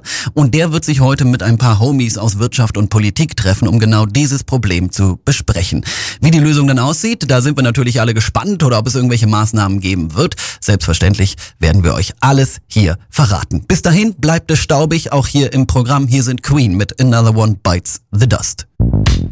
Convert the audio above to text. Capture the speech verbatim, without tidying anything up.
und der wird sich heute mit ein paar Homies aus Wirtschaft und Politik treffen, um genau dieses Problem zu besprechen. Wie die Lösung dann aussieht, da sind wir natürlich alle gespannt, oder ob es irgendwelche Maßnahmen geben wird. Selbstverständlich werden wir euch alles hier verraten. Bis dahin bleibt es staubig, auch hier im Programm. Hier sind Queen mit Another One Bites the Dust.